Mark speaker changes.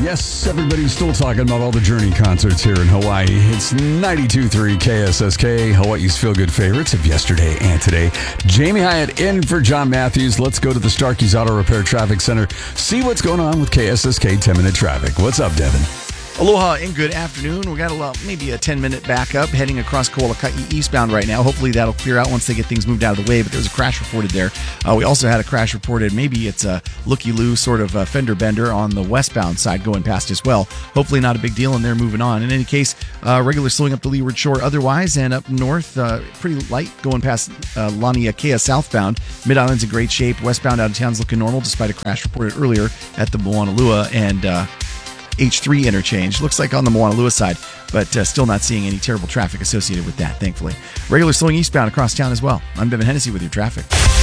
Speaker 1: Yes, everybody's still talking about all the Journey concerts here in Hawaii. It's 92.3 KSSK, Hawaii's feel-good favorites of yesterday and today. Jamie Hyatt in for John Matthews. Let's go to the Starkey's Auto Repair Traffic Center, see what's going on with KSSK 10-minute traffic. What's up, Devin?
Speaker 2: Aloha and good afternoon. We got maybe a 10-minute backup heading across Koalakai eastbound right now. Hopefully that'll clear out once they get things moved out of the way, but there was a crash reported there. We also had a crash reported, maybe it's a looky-loo sort of fender bender on the westbound side going past as well. Hopefully not a big deal, and they're moving on. In any case, regular slowing up the Leeward Shore otherwise, and up north, pretty light going past Laniakea southbound. Mid-Island's in great shape. Westbound out of town's looking normal despite a crash reported earlier at the Moanalua and H3 interchange. Looks like on the Moanalua side, but still not seeing any terrible traffic associated with that, thankfully. Regular slowing eastbound across town as well. I'm Bevan Hennessy with your traffic.